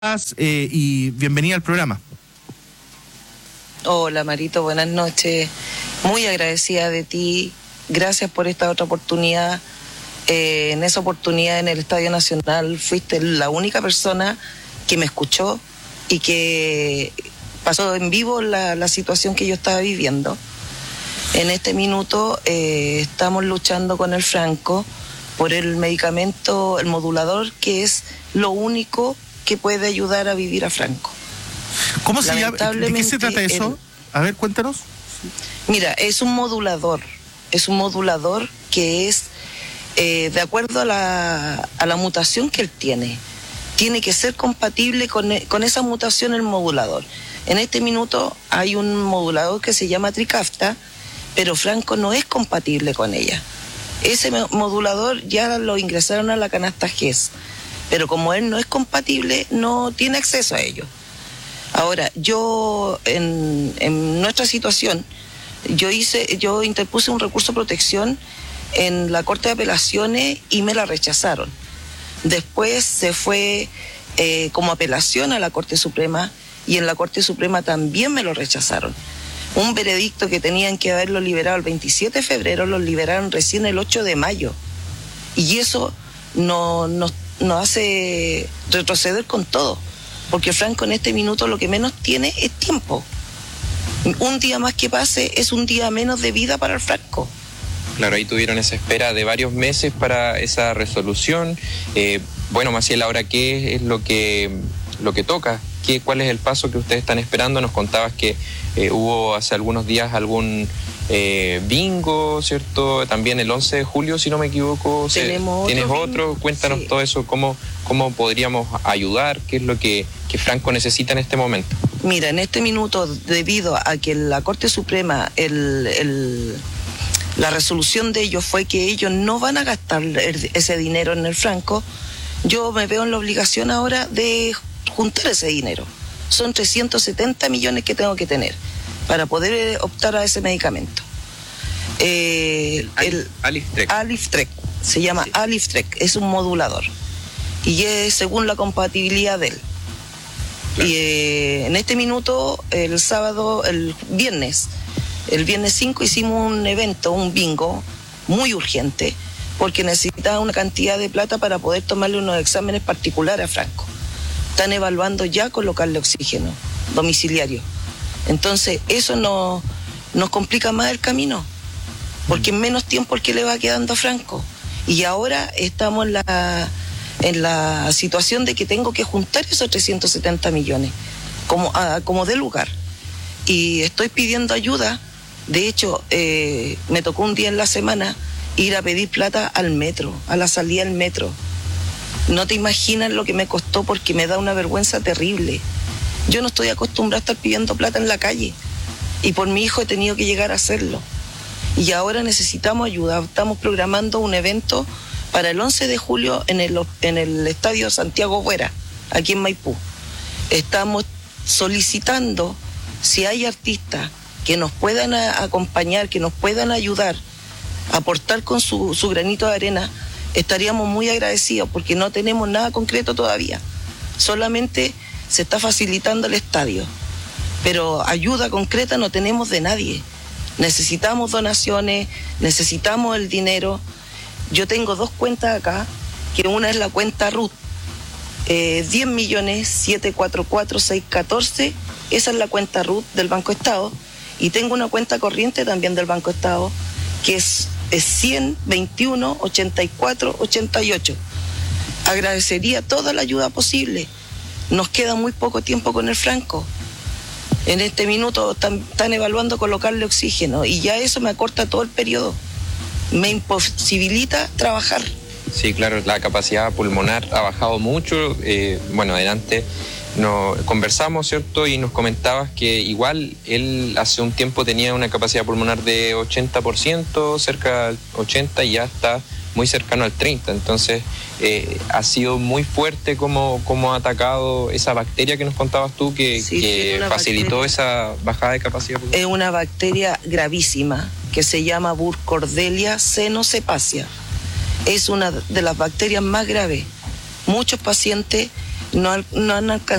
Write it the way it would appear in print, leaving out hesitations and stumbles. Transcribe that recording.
Y bienvenida al programa. Hola Marito, buenas noches. Muy agradecida de ti. Gracias por esta otra oportunidad. En esa oportunidad en el Estadio Nacional fuiste la única persona que me escuchó y que pasó en vivo la situación que yo estaba viviendo. En este minuto estamos luchando con el Franco por el medicamento, el modulador, que es lo único que puede ayudar a vivir a Franco. ¿Cómo se llama? ¿De qué se trata eso? A ver, cuéntanos. Mira, es un modulador que es de acuerdo a la mutación que él tiene. Tiene que ser compatible con esa mutación el modulador. En este minuto hay un modulador que se llama Trikafta, pero Franco no es compatible con ella. Ese modulador ya lo ingresaron a la canasta GES, pero como él no es compatible, no tiene acceso a ello. Ahora, yo en nuestra situación, yo interpuse un recurso de protección en la Corte de Apelaciones y me la rechazaron. Después se fue como apelación a la Corte Suprema y en la Corte Suprema también me lo rechazaron. Un veredicto que tenían que haberlo liberado el 27 de febrero, lo liberaron recién el 8 de mayo. Y eso nos hace retroceder con todo, porque Franco en este minuto lo que menos tiene es tiempo. Un día más que pase es un día menos de vida para el Franco. Claro, ahí tuvieron esa espera de varios meses para esa resolución. Bueno, Maciel, ahora, ¿qué es lo que toca? ¿Cuál es el paso que ustedes están esperando? Nos contabas que hubo hace algunos días algún bingo, ¿cierto? También el 11 de julio, si no me equivoco. ¿Tienes otro? Cuéntanos sí. Todo eso, ¿cómo podríamos ayudar? ¿Qué es lo que Franco necesita en este momento? Mira, en este minuto, debido a que la Corte Suprema, la resolución de ellos fue que ellos no van a gastar ese dinero en el Franco, yo me veo en la obligación ahora de juntar ese dinero. Son 370 millones que tengo que tener para poder optar a ese medicamento. Aliftrek, se llama sí. Aliftrek, es un modulador y es según la compatibilidad de él. Claro. Y en este minuto, el viernes 5 hicimos un evento, un bingo muy urgente, porque necesitaba una cantidad de plata para poder tomarle unos exámenes particulares a Franco. Están evaluando ya colocarle oxígeno domiciliario. Entonces eso nos complica más el camino, porque en menos tiempo el que le va quedando a Franco. Y ahora estamos en la situación de que tengo que juntar esos 370 millones como de lugar. Y estoy pidiendo ayuda. De hecho, me tocó un día en la semana ir a pedir plata al metro, a la salida del metro. No te imaginas lo que me costó, porque me da una vergüenza terrible. Yo no estoy acostumbrada a estar pidiendo plata en la calle y por mi hijo he tenido que llegar a hacerlo. Y ahora necesitamos ayuda. Estamos programando un evento para el 11 de julio en el Estadio Santiago Buera, aquí en Maipú. Estamos solicitando si hay artistas que nos puedan acompañar, que nos puedan ayudar, aportar con su granito de arena. Estaríamos muy agradecidos porque no tenemos nada concreto todavía. Solamente se está facilitando el estadio, pero ayuda concreta no tenemos de nadie. Necesitamos donaciones, necesitamos el dinero. Yo tengo 2 cuentas acá, que una es la cuenta RUT, 10.744.614, esa es la cuenta RUT del Banco Estado, y tengo una cuenta corriente también del Banco Estado, que es 100.21.84.88. Agradecería toda la ayuda posible. Nos queda muy poco tiempo con el Franco. En este minuto están evaluando colocarle oxígeno y ya eso me acorta todo el periodo. Me imposibilita trabajar. Sí, claro, la capacidad pulmonar ha bajado mucho. Bueno, adelante conversamos, ¿cierto? Y nos comentabas que igual él hace un tiempo tenía una capacidad pulmonar de 80%, cerca del 80%, y ya está muy cercano al 30%. Entonces, ha sido muy fuerte como ha atacado esa bacteria que nos contabas tú, que facilitó esa bajada de capacidad pulmonar. Es una bacteria gravísima que se llama Burkholderia cenocepacia. Es una de las bacterias más graves. Muchos pacientes no han alcanzado